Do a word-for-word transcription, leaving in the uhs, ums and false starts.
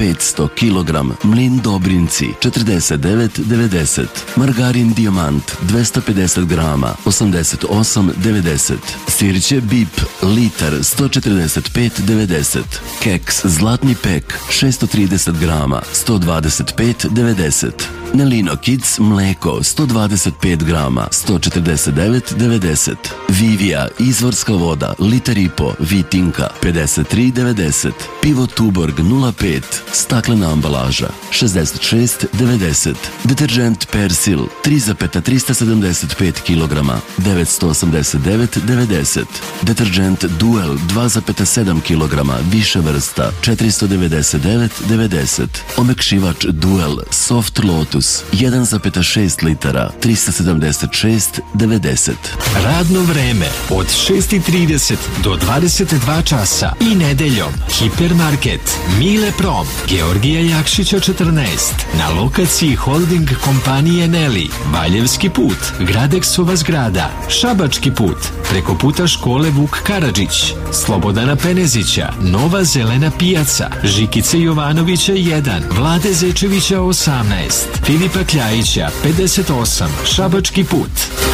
petsto kilogram. Mlin Dobrinci četrdeset devet devedeset. Margarin Dijamant dvesta pedeset grama osamdeset osam devedeset. Sirće Bip litar sto četrdeset pet devedeset. Keks Zlatni pek šesto trideset grama sto dvadeset pet devedeset. Nelino Kids mleko sto dvadeset pet grama sto četrdeset devet devedeset. Vivija izvorska voda litar i po Vitinka pedeset tri devedeset. Pivo Tuborg nula pet staklena ambalaža šezdeset šest devedeset. Deterđent Persil tri zarez trista sedamdeset pet kilograma devetsto osamdeset devet devedeset. Deterđent Duel dva zarez sedam kilograma više vrsta četiristo devedeset devet devedeset. Omekšivač Duel Soft Lotus jedan zarez šest litara trista sedamdeset šest devedeset. Radno vreme od šest i trideset do dvadeset dva časa i nedeljom. Hipermarket Mile Prom, Georgija Jakšića četrnaest, na lokaciji holding kompanije Neli, Valjevski put, Gradeksova zgrada, Šabački put, preko puta škole Vuk Karadžić, Slobodana Penezića, Nova zelena pijaca, Žikice Jovanovića jedan, Vlade Zečevića osamnaest, Filipa Kljajića pedeset osam, Šabački put.